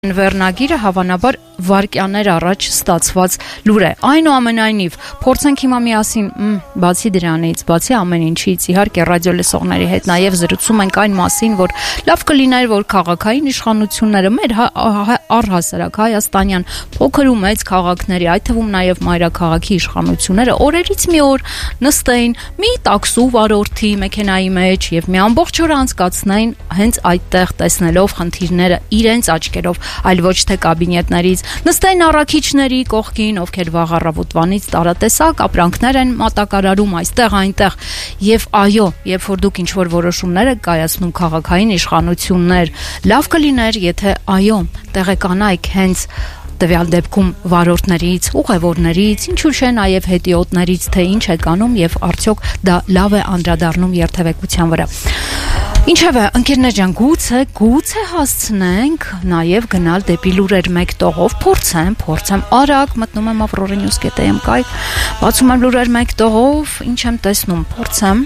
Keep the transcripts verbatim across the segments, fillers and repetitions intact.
Վերնագիրը հավանաբար վայրկյաններ առաջ ստացված լուր է, այնուամենայնիվ փորձենք հիմա միասին մ, բացի դրանից, բացի ամեն ինչից, իհարկե ռադիոլսողների հետ նաև զրուցում ենք այն մասին, որ լավ կլիներ, որ քաղաքային իշխանությունները մեր առհասարակ հայաստանյան փոքր ու մեծ քաղաքների, այդ թվում նաև մայրաքաղաքի իշխանությունները օրերից մի օր նստեին մի տաքսու վարորդի մեքենայի մեջ եւ մի ամբողջ օր անցկացնեին հենց այդտեղ տեսնելով խնդիրները իրենց աչքերով, այլ ոչ թե կաբինետներից, նստեն առաքիչների կողքին, ովքեր վաղ առավոտվանից տարատեսակ ապրանքներ են մատակարարում այստեղ այնտեղ, եւ այո, երբ որ դուք ինչ-որ որոշումներ եք կայացնում քաղաքային իշխանություններ, լավ կլիներ, եթե այո, տեղեկանայք հենց տվյալ դեպքում վարորդներից, ուղևորներից, ինչու՞ չէ նաև հետիոտներից, թե ինչ է կանում եւ արդյոք դա լավ է անդրադառնում երթևեկության վրա։ Ինչևէ, ընկերներ ջան, գուցե, գուցե հասցնենք նաև գնալ դեպի լուրեր մեկ տողով, փորձեմ, փորձեմ, արագ մտնում եմ avrorenews dot am կայք, բացում եմ լուրեր մեկ տողով, ինչ եմ տեսնում, փորձեմ։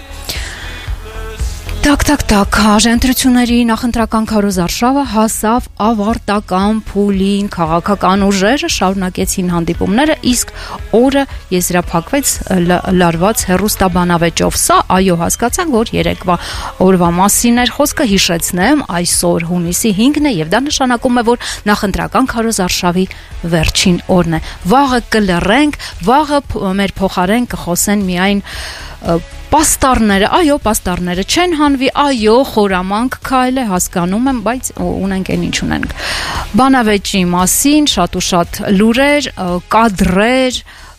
Տակ, տակ, տակ, հաշվետվությունների նախընտրական քարոզարշավը հասավ ավարտական փուլին, քաղաքական ուժերը շարունակեցին հանդիպումները, իսկ օրը եզրափակվեց լարված հեռուստաբանավեճով։ Սա, այո, հասկացանք, որ երեկվա օրվա մասին էր խոսքը, հիշեցնեմ, այսօր հունիսի հինգն է եւ դա նշանակում է, որ նախընտրական քարոզարշավի վերջին օրն է։ Վաղը կլռենք, վաղը մեր փոխարեն կխոսեն միայն պաստառները, այո, պաստառները չեն հանվի, այո, խորամանկ քայլ է, հասկանում եմ, բայց ունենք այն ինչ ունենք։ Բանավեճի մասին շատ ու շատ լուրեր, կադրեր,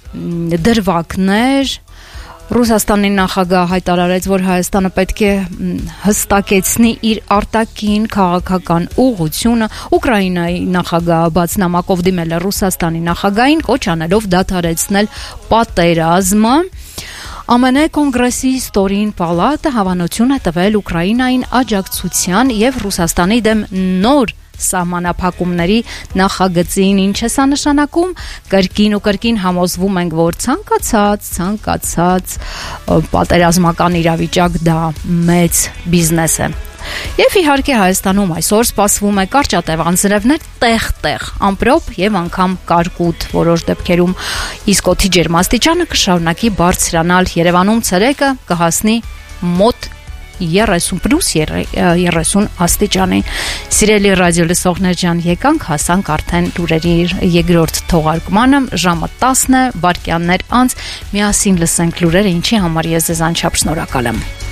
դրվագներ։ Ռուսաստանի նախագահ հայտարարեց, որ Հայաստանը պետք է հստակեցնի իր արտաքին քաղաքական ուղղությունը։ Ուկրաինայի նախագահ բաց նամակով դիմել է Ռուսաստանի նախագահին, կոչ անելով դադարեցնել պատերազմը։ Ամեն Է կոնգրեսի ստորին պալատը հավանություն է տվել Ուկրաինային աջակցության եւ Ռուսաստանի դեմ նոր սահմանափակումների նախագծին, ինչ է սա նշանակում, կրկին ու կրկին համոզվում ենք, որ ցանկացած, ցանկացած պատերազմական իրավիճակ դա մեծ բիզնես է։ Եվ իհարկե Հայաստանում այսօր սպասվում է կարճատև անձրևներ տեղ-տեղ, ամպրոպ եւ անգամ կարկուտ որոշ դեպքերում, իսկ օդի ջերմաստիճանը կշարունակի բարձրանալ։ Երևանում ցերեկը կհասնի մոտ երեսուն պլյուս երեսուն աստիճանի։ Սիրելի ռադիոլսողներ ջան, եկանք հասանք արդեն լուրերի երկրորդ թողարկմանը, ժամը տասն է, վայրկյաններ անց, միասին լսենք լուրերը, ինչի համար ես ձեզ անչափ շնորհակալ եմ։